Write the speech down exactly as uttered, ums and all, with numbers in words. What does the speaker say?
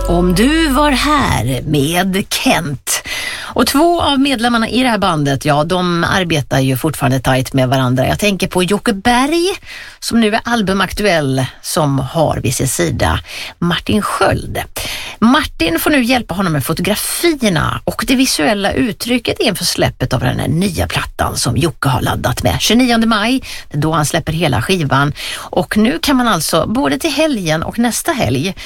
Om du var här med Kent. Och två av medlemmarna i det här bandet, ja, de arbetar ju fortfarande tajt med varandra. Jag tänker på Jocke Berg, som nu är albumaktuell, som har vid sin sida Martin Sköld. Martin får nu hjälpa honom med fotografierna och det visuella uttrycket inför släppet av den här nya plattan som Jocke har laddat med. tjugonionde maj, då han släpper hela skivan. Och nu kan man alltså både till helgen och nästa helg